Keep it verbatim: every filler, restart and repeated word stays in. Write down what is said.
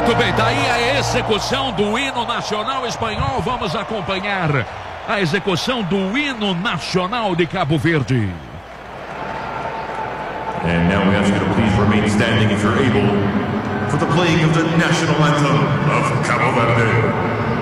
Muito bem, daí a execução do hino nacional espanhol. Vamos acompanhar a execução do hino nacional de Cabo Verde. And now we ask you to please remain standing if you're able for the playing of the national anthem of Cabo Verde.